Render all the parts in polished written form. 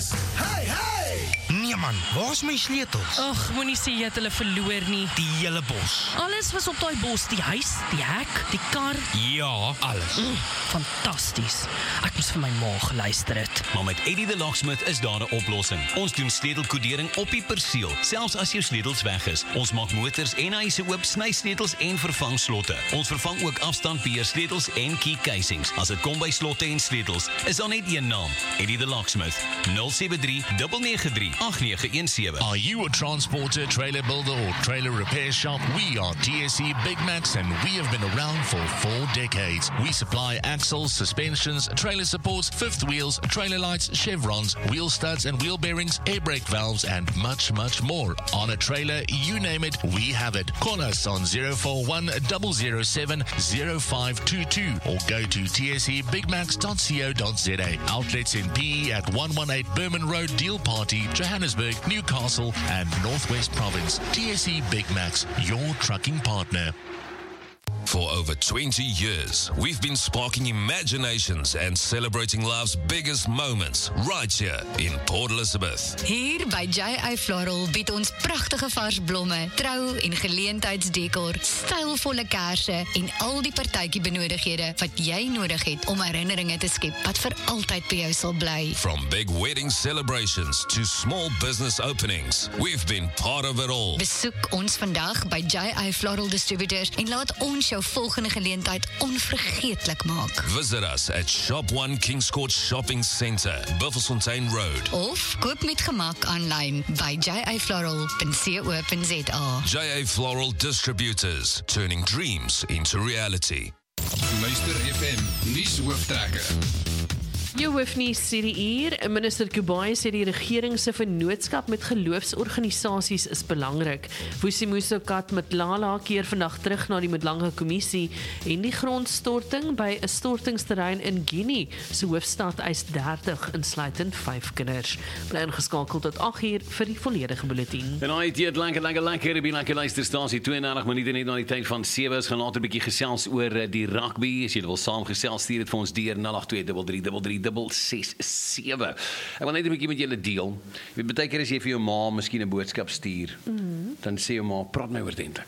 is, hey! Nee man, waar is my sleutels? Ag, moenie sê jy het hulle verloor nie. Die hele bos. Alles was op daai bos, die huis, die hek, die kar. Ja, alles. Fantasties. Ek moes vir my ma geluister het. Maar met Eddie the Locksmith is daar 'n oplossing. Ons doen sleutelkodering op die perseel, selfs as jou sleutels weg is. Ons maak motors en huise oop, sny sleutels en vervang slotte. Ons vervang ook afstandbeheer sleutels en key casings. As dit kom by slotte en sleutels, is daar net een naam, Eddie the Locksmith. 073 993 8917. Are you a transporter, trailer builder or trailer repair shop? We are TSC Big Macs and we have been around for 4 decades. We supply axles, suspensions, trailer supports, fifth wheels, trailer lights, chevrons, wheel studs and wheel bearings, air brake valves and much, much more. On a trailer, you name it, we have it. Call us on 041 007 0522 or go to tsebigmacs.co.za. Outlets in PE at 118 Berman Road, Deal Party, Johannesburg, Newcastle and Northwest Province. TSC Big Macs, your trucking partner. For over 20 years, we've been sparking imaginations and celebrating life's biggest moments right here in Port Elizabeth. Hier by J.I. Floral bied ons pragtige vars blomme, trou- en geleentheidsdekor, stylvolle kersse en al die partytjie benodighede wat jy nodig het om herinneringe te skep wat vir altyd by jou sal bly. From big wedding celebrations to small business openings, we've been part of it all. Besoek ons vandag by J.I. Floral Distributors en laat ons jou volgende geleentheid onvergeetlik maak. Visit us at Shop 1 Kings Court Shopping Centre, Buffelsfontein Road. Of koop met gemak aanlyn by jifloral.co.za. J.A. Floral Distributors, turning dreams into reality. Luister FM, nuushooftrekker. Jou hoofnuus sê die uur, minister Kubayi sê die regering se vennootskap met geloofsorganisasies is belangrik. Vusimuso Kat Matlala keer vandag terug na die Madlanga kommissie en die grondstorting by 'n stortingsterrein in Guinea se hoofstad eis 30 insluitend 5 kinders. Bly ingeskakel tot 8uur vir die volledige bulletin. En hy het lekker, die lekker luisterstasie, 32 minute net na die tyd van 7, is gaan later 'n bietjie gesels oor die rugby. As jy wil saamgesels, stuur dit vir ons deur 0823333 667. Ek wil net 'n bietjie met julle deel. Jy weet, baie keer as jy vir jou ma miskien 'n boodskap stuur, dan sê jou ma, praat my oordentlik.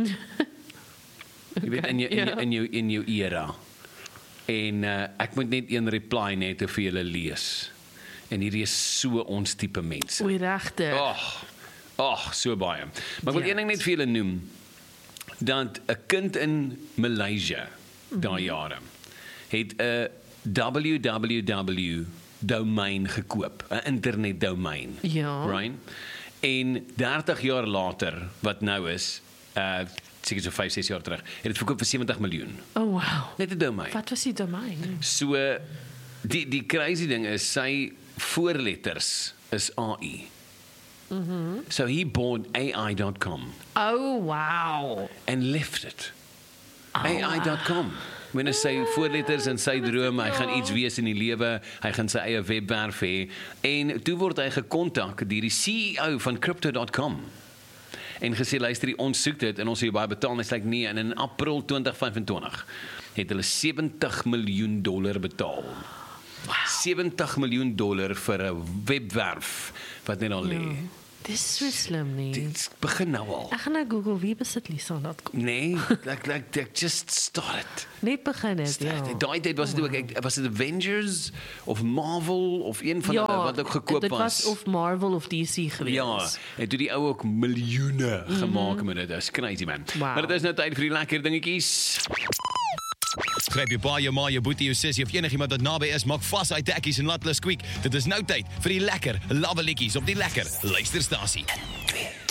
Jy weet, in jou era. En ek moet net een reply net vir julle lees. En hierdie is so ons tipe mense. Oei, regtig. So baie. Maar ek wil een ding net vir julle noem, dat 'n kind in Maleisië, daai jare, het 'n www domein gekoop, 'n internetdomein. Ja. Right? En 30 jaar later, wat nou is, seker so 5-6 jaar terug, het dit verkoop vir 70 miljoen. Oh wow. Net 'n domein. Wat was die domein? So die crazy ding is, sy voorletters is AI. So he bought AI.com. Oh wow. And left it. AI.com. Wanneer sy voorletters en sy droom, hy gaan iets wees in die lewe, hy gaan sy eie webwerf hê, en toe word hy gekontak deur die CEO van Crypto.com en gesê, luister, ons soek dit en ons sê baie betaal, en hy sê nee, en in April 2025 het hulle $70 miljoen betaal. Wow. $70 miljoen vir 'n webwerf wat net al lê. Dis so slim nie. Dit begin nou al. Ek gaan nou Google wie besit Lisa.com. Nee, like just start. Net begin het, ja. Daai tyd was dit ook, was dit Avengers of Marvel of een van hulle wat ook gekoop was. Dit was of Marvel of DC geweest. Ja, en toe die ou ook miljoene gemaak met dit. Dis crazy man. Wow. Maar dit is nou tyd vir die lekker dingetjies. Gryp jou pa, jou ma, jou boetie, jou sussie of enigiemand wat naby is, maak vas uit dekkies en laat hulle squeak. Dit is nou tyd vir die lekker lawwe liedjies op die lekker luisterstasie.